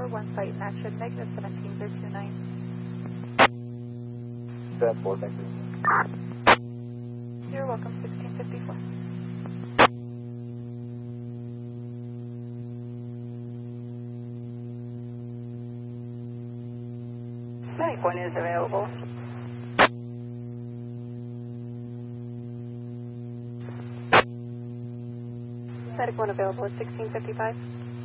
one site in action, negative 17029. 10-4, thank you. You're welcome, 1654. Medic 1 is available. Medic 1 available at 1655.